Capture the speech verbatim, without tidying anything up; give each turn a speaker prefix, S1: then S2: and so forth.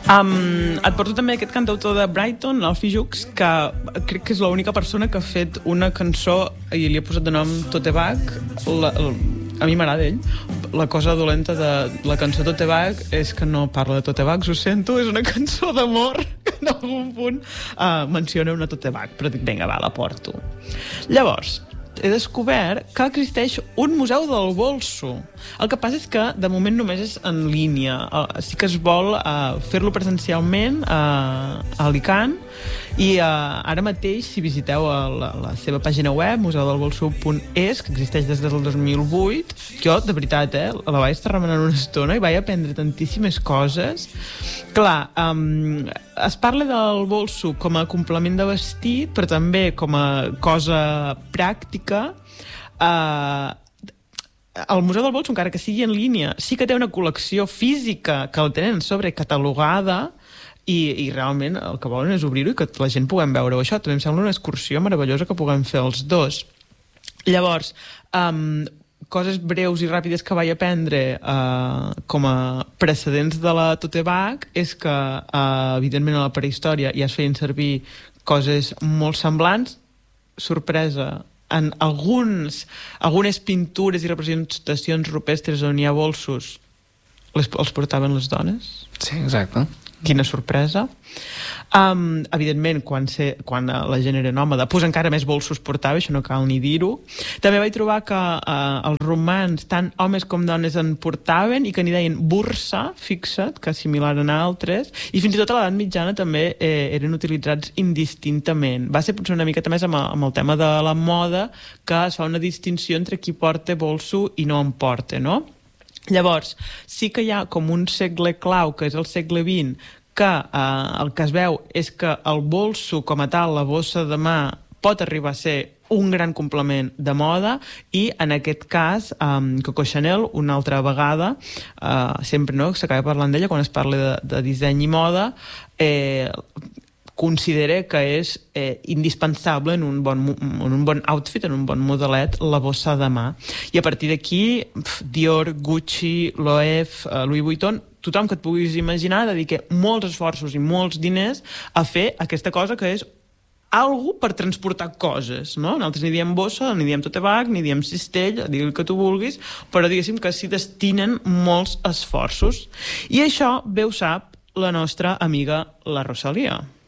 S1: Um, et porto també aquest cantautor de Brighton, l'Alfie Jux, que crec que és l'única persona que ha fet una cançó i li ha posat de nom Tote Bag. La, la, a mi m'agrada ell. La cosa dolenta de la cançó Tote Bag és que no parla de Tote Bags, ho sento, és una cançó d'amor que en algun punt uh, menciona una Tote Bag, però dic, vinga, va, la porto. Llavors, he descobert que existeix un museu del bolso. El que passa és que de moment només és en línia. Sí que es vol uh, fer-lo presencialment uh, a Alicant i uh, ara mateix, si visiteu la, la seva pàgina web, museu del bolso punt es, que existeix des del dos mil vuit, jo, de veritat, eh, la vaig estar remenant una estona i vaig aprendre tantíssimes coses. Clar, um, es parla del bolso com a complement de vestit, però també com a cosa pràctica. Uh, el Museu del Bolso, encara que sigui en línia, sí que té una col·lecció física que la tenen sobrecatalogada i, i realment el que volen és obrir-ho i que la gent puguem veure això. També em sembla una excursió meravellosa que puguem fer els dos. Llavors, um, coses breus i ràpides que vaig aprendre uh, com a precedents de la Tote Bag és que, uh, evidentment, a la prehistòria ja es feien servir coses molt semblants. Sorpresa, en alguns, algunes pintures i representacions rupestres on hi ha bolsos les, els portaven les dones.
S2: Sí, exacte.
S1: Quina sorpresa. Um, evidentment, quan, se, quan la gent era nòmada, pues encara més bolsos portava, això no cal ni dir-ho. També vaig trobar que uh, els romans, tant homes com dones, en portaven i que n'hi deien bursa, fixa't, que similar a altres, i fins i tot a l'edat mitjana també eh, eren utilitzats indistintament. Va ser potser una miqueta més amb, amb el tema de la moda, que es fa una distinció entre qui porta bolso i no en porta, no? Llavors, sí que hi ha com un segle clau, que és el segle vint, que eh, el que es veu és que el bolso com a tal, la bossa de mà, pot arribar a ser un gran complement de moda i en aquest cas um, Coco Chanel una altra vegada uh, sempre no, s'acaba parlant d'ella quan es parla de, de disseny i moda eh, considera que és eh, indispensable en un, bon, en un bon outfit, en un bon modelet, la bossa de mà. I a partir d'aquí, Dior, Gucci, Loewe, uh, Louis Vuitton, tothom que et puguis imaginar dedica molts esforços i molts diners a fer aquesta cosa que és algo per transportar coses, no? Nosaltres ni diem bossa, ni diem tote bag, ni diem cistell, digui el que tu vulguis, però diguéssim que s'hi destinen molts esforços. I això bé ho sap la nostra amiga la Rosalia.